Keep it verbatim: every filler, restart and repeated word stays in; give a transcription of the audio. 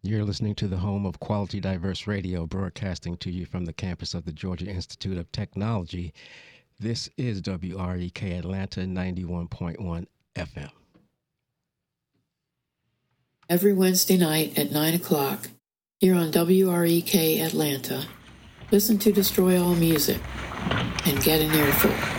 You're listening to the home of Quality Diverse Radio, broadcasting to you from the campus of the Georgia Institute of Technology. This is W R E K Atlanta ninety-one point one F M. Every Wednesday night at nine o'clock, here on W R E K Atlanta, listen to Destroy All Music and get an earful.